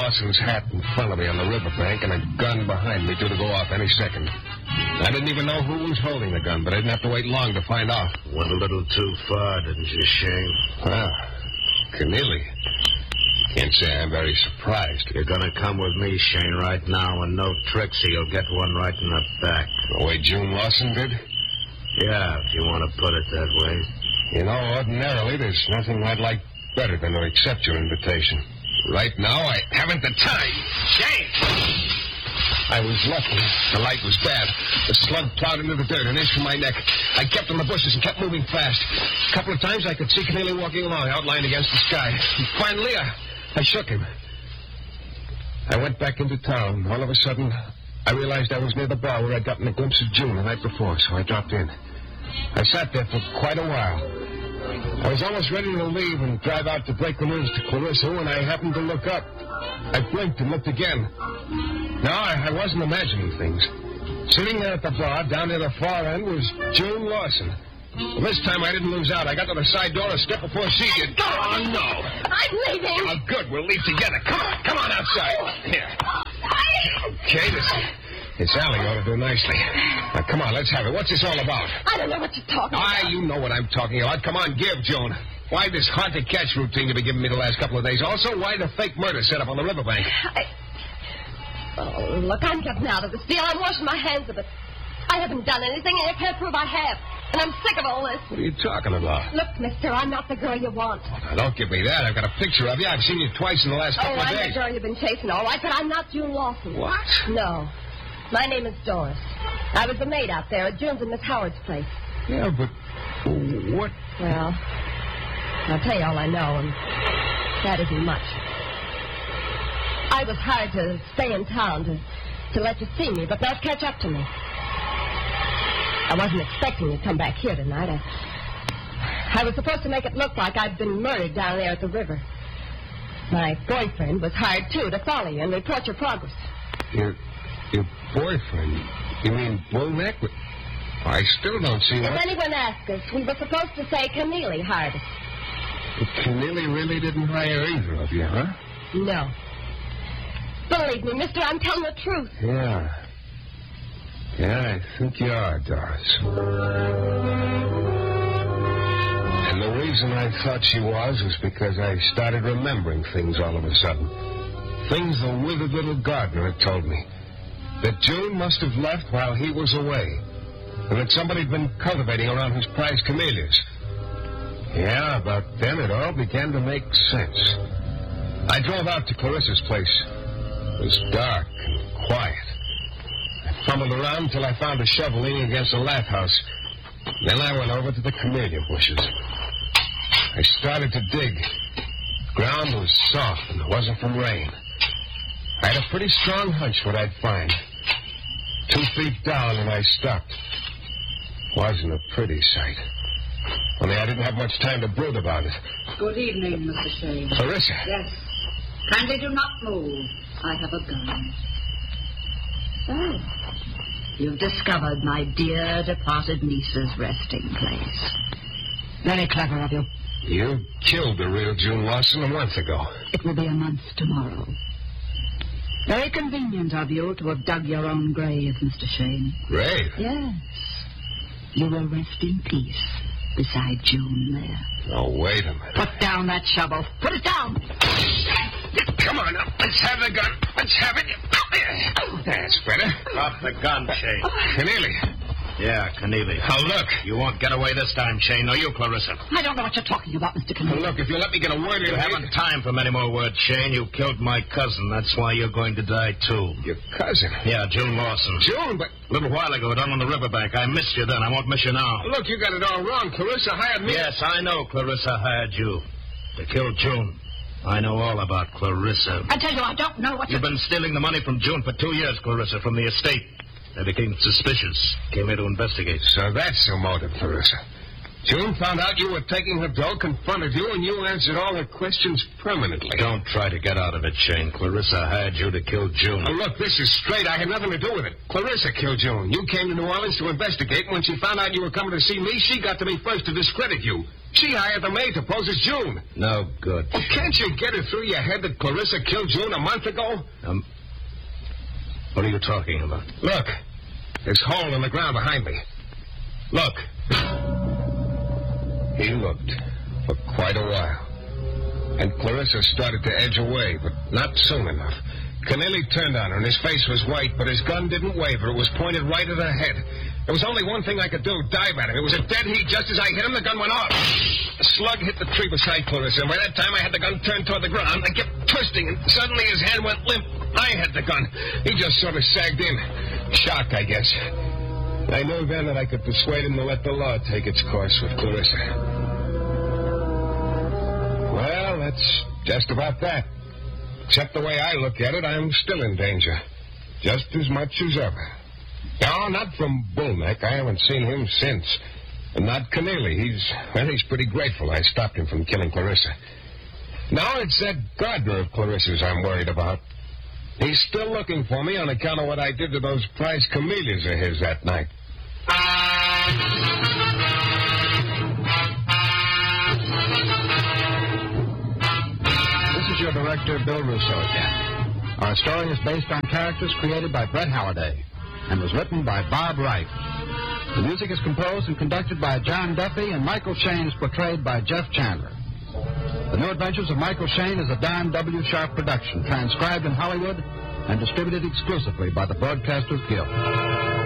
Lawson's hat in front of me on the riverbank and a gun behind me due to go off any second. I didn't even know who was holding the gun, but I didn't have to wait long to find out. Went a little too far, didn't you, Shane? Well, Keneally. Can't say I'm very surprised. You're going to come with me, Shane, right now, and no tricks, or you'll get one right in the back. The way June Lawson did? Yeah, if you want to put it that way. You know, ordinarily, there's nothing I'd like better than to accept your invitation. Right now, I haven't the time. Shane! I was lucky. The light was bad. The slug plowed into the dirt an inch from my neck. I kept in the bushes and kept moving fast. A couple of times I could see Keneally walking along, outlined against the sky. And finally, I shook him. I went back into town. All of a sudden, I realized I was near the bar where I'd gotten a glimpse of June the night before, so I dropped in. I sat there for quite a while. I was almost ready to leave and drive out to break the news to Clarissa when I happened to look up. I blinked and looked again. No, I wasn't imagining things. Sitting there at the bar, down near the far end, was June Lawson. Well, this time I didn't lose out. I got to the side door a step before she did. Oh, no. I'm leaving. Oh, good. We'll leave together. Come on outside. Here. Okay, this alley ought to do nicely. Now, come on, let's have it. What's this all about? I don't know what you're talking about. You know what I'm talking about. Come on, give, June. Why this hard-to-catch routine you've been giving me the last couple of days? Also, why the fake murder set up on the riverbank? Oh, look, I'm getting out of this deal. I'm washing my hands of it. I haven't done anything, and you can't prove I have. And I'm sick of all this. What are you talking about? Look, mister, I'm not the girl you want. Oh, now, don't give me that. I've got a picture of you. I've seen you twice in the last couple of days. I'm the girl you've been chasing, all right, but I'm not June Lawson. What? No. My name is Doris. I was the maid out there at June's and Miss Howard's place. Yeah, but what? Well, I'll tell you all I know, and that isn't much. I was hired to stay in town to let you see me, but not catch up to me. I wasn't expecting you to come back here tonight. I was supposed to make it look like I'd been murdered down there at the river. My boyfriend was hired, too, to follow you and report your progress. Your boyfriend? You mean Bullneck? I still don't see If what... anyone asks us, we were supposed to say Keneally hired us. But Keneally really didn't hire either of you, huh? No. Believe me, mister, I'm telling the truth. Yeah. Yeah, I think you are, Doris. And the reason I thought she was because I started remembering things all of a sudden. Things the withered little gardener had told me. That June must have left while he was away. And that somebody had been cultivating around his prized camellias. Yeah, about then it all began to make sense. I drove out to Clarissa's place. It was dark and quiet. I fumbled around until I found a shovel leaning against a lath house. Then I went over to the camellia bushes. I started to dig. The ground was soft and it wasn't from rain. I had a pretty strong hunch what I'd find. 2 feet down and I stopped. Wasn't a pretty sight. Only I didn't have much time to brood about it. Good evening, Mr. Shane. Clarissa. Yes. Kindly do not move. I have a gun. Oh. You've discovered my dear departed niece's resting place. Very clever of you. You killed the real June Lawson a month ago. It will be a month tomorrow. Very convenient of you to have dug your own grave, Mr. Shane. Grave? Yes. You will rest in peace beside June there. Oh, wait a minute. Put down that shovel. Put it down. Come on now. Let's have the gun. Let's have it. That's better. Drop the gun, Shane. Keneally. Yeah, Keneally. Now, look. You won't get away this time, Shane, nor you, Clarissa. I don't know what you're talking about, Mr. Keneally. Look, if you let me get a word in... You haven't time for many more words, Shane. You killed my cousin. That's why you're going to die, too. Your cousin? Yeah, June Lawson. June, but... A little while ago, down on the riverbank. I missed you then. I won't miss you now. Look, you got it all wrong. Clarissa hired me... Yes, I know Clarissa hired you to kill June. I know all about Clarissa. I tell you, I don't know what You've been stealing the money from June for 2 years, Clarissa, from the estate. They became suspicious. Came here to investigate. So that's the motive, Clarissa. June found out you were taking her dough, confronted you, and you answered all her questions permanently. Don't try to get out of it, Shane. Clarissa hired you to kill June. Now, look, this is straight. I had nothing to do with it. Clarissa killed June. You came to New Orleans to investigate, and when she found out you were coming to see me, she got to me first to discredit you. She hired the maid to pose as June. No good. Well, can't you get it through your head that Clarissa killed June a month ago? What are you talking about? Look, this hole in the ground behind me. Look. He looked for quite a while. And Clarissa started to edge away, but not soon enough. Keneally turned on her, and his face was white, but his gun didn't waver. It was pointed right at her head. There was only one thing I could do, dive at him. It was a dead heat. Just as I hit him, the gun went off. A slug hit the tree beside Clarissa, and by that time I had the gun turned toward the ground. I kept twisting, and suddenly his hand went limp. I had the gun. He just sort of sagged in. Shocked, I guess. I knew then that I could persuade him to let the law take its course with Clarissa. Well, that's just about that. Except the way I look at it, I'm still in danger. Just as much as ever. No, not from Bullneck. I haven't seen him since. And not Keneally. He's pretty grateful I stopped him from killing Clarissa. Now it's that Gardner of Clarissa's I'm worried about. He's still looking for me on account of what I did to those prize camellias of his that night. This is your director, Bill Russo, again. Our story is based on characters created by Brett Halliday and was written by Bob Wright. The music is composed and conducted by John Duffy, and Michael Shane is portrayed by Jeff Chandler. The New Adventures of Michael Shane is a Don W. Sharp production, transcribed in Hollywood and distributed exclusively by the Broadcasters Guild.